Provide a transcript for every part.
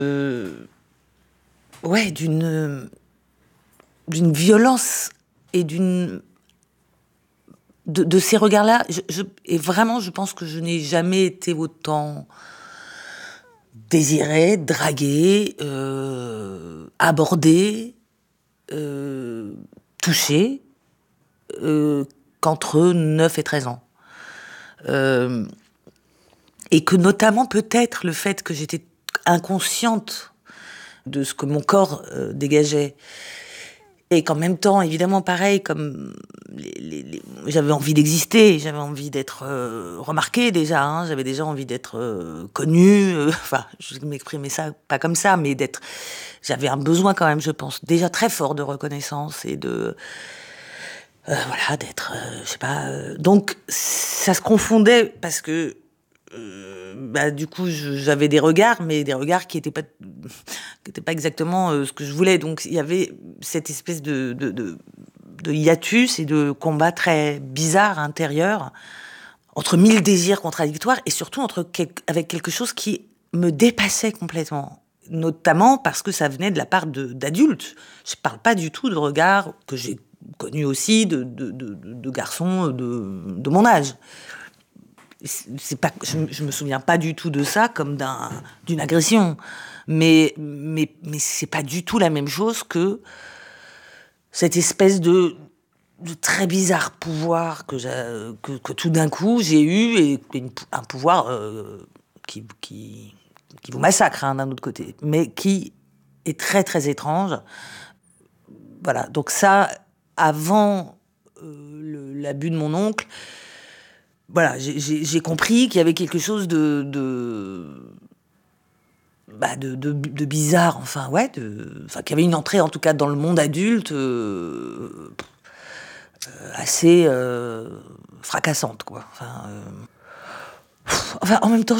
Ouais, d'une violence et de ces regards-là. Et vraiment, je pense que je n'ai jamais été autant désirée, draguée, abordée, euh, touchée, qu'entre 9 et 13 ans. Euh, et que notamment, peut-être, le fait que j'étais inconsciente de ce que mon corps dégageait. Et qu'en même temps, évidemment, pareil, comme j'avais envie d'exister, j'avais envie d'être remarquée déjà, hein, j'avais déjà envie d'être connue, enfin, je m'exprimais ça pas comme ça, mais j'avais un besoin quand même, je pense, déjà très fort de reconnaissance et voilà, d'être, je sais pas. Donc, ça se confondait parce que du coup, j'avais des regards, mais des regards qui étaient pas exactement ce que je voulais. Donc, il y avait cette espèce de hiatus et de combat très bizarre intérieur entre mille désirs contradictoires et surtout avec quelque chose qui me dépassait complètement. Notamment parce que ça venait de la part d'adultes. Je parle pas du tout de regards que j'ai connus aussi de garçons de mon âge. C'est pas, je me souviens pas du tout de ça comme d'une agression, mais c'est pas du tout la même chose que cette espèce de très bizarre pouvoir que tout d'un coup j'ai eu et un pouvoir qui vous massacre hein, d'un autre côté, mais qui est très très étrange. Voilà, donc ça avant l'abus de mon oncle. Voilà, j'ai compris qu'il y avait quelque chose de bizarre, enfin, ouais, enfin, qu'il y avait une entrée, en tout cas, dans le monde adulte, assez fracassante, quoi. Enfin, en même temps,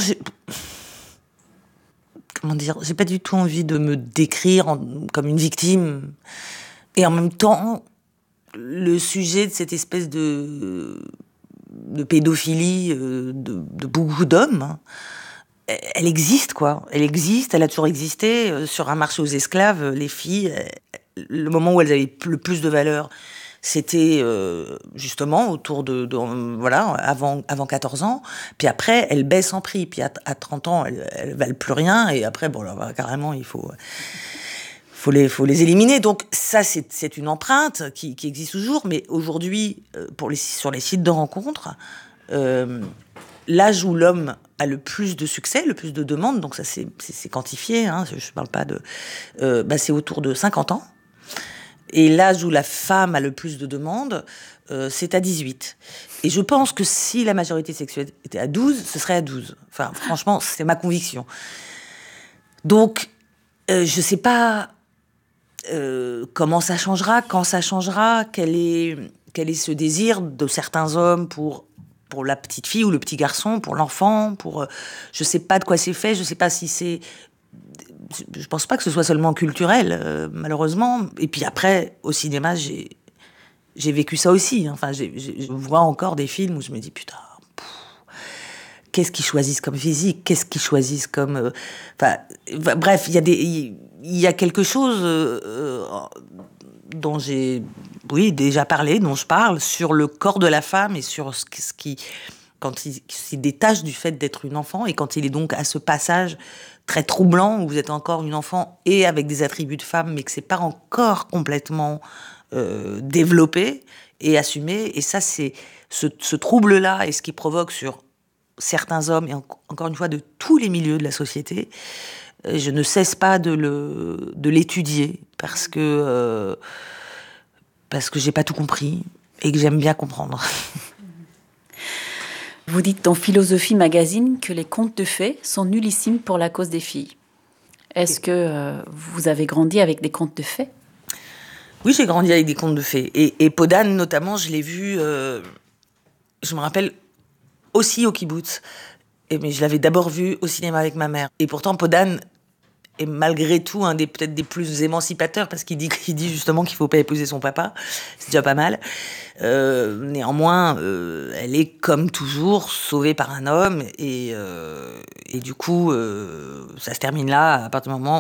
comment dire, j'ai pas du tout envie de me décrire comme une victime. Et en même temps, le sujet de cette espèce de pédophilie de beaucoup d'hommes, hein, elle existe, quoi. Elle existe, elle a toujours existé. Sur un marché aux esclaves, les filles, le moment où elles avaient le plus de valeur, c'était justement autour voilà, avant 14 ans. Puis après, elles baissent en prix. Puis à 30 ans, elles valent plus rien. Et après, bon, là, carrément, il faut les éliminer. Donc ça, c'est une empreinte qui existe toujours. Mais aujourd'hui, sur les sites de rencontres, l'âge où l'homme a le plus de succès, le plus de demandes, donc ça c'est quantifié, hein, je ne parle pas c'est autour de 50 ans. Et l'âge où la femme a le plus de demandes, c'est à 18. Et je pense que si la majorité sexuelle était à 12, ce serait à 12. Enfin, franchement, c'est ma conviction. Donc, je ne sais pas comment ça changera, quand ça changera, quel est ce désir de certains hommes pour la petite fille ou le petit garçon, pour l'enfant, je sais pas de quoi c'est fait, je sais pas si je pense pas que ce soit seulement culturel, malheureusement. Et puis après, au cinéma, j'ai vécu ça aussi. Enfin, je vois encore des films où je me dis putain, qu'est-ce qu'ils choisissent comme physique, qu'est-ce qu'ils choisissent comme, bref, il y a quelque chose dont j'ai, oui, déjà parlé, dont je parle, sur le corps de la femme et sur ce qui, quand il se détache du fait d'être une enfant et quand il est donc à ce passage très troublant où vous êtes encore une enfant et avec des attributs de femme, mais que c'est pas encore complètement développé et assumé. Et ça, c'est ce trouble-là et ce qui provoque sur certains hommes, et encore une fois de tous les milieux de la société, je ne cesse pas de l'étudier parce que j'ai pas tout compris et que j'aime bien comprendre. Vous dites dans Philosophie Magazine que les contes de fées sont nullissimes pour la cause des filles. Est-ce que vous avez grandi avec des contes de fées ? Oui, j'ai grandi avec des contes de fées. Et Podane, notamment, je l'ai vu, je me rappelle, aussi au kibbutz. Mais je l'avais d'abord vu au cinéma avec ma mère. Et pourtant, Podane est malgré tout peut-être des plus émancipateurs, parce qu'il dit justement qu'il faut pas épouser son papa. C'est déjà pas mal. Néanmoins, elle est comme toujours sauvée par un homme, et du coup, ça se termine là, à partir du moment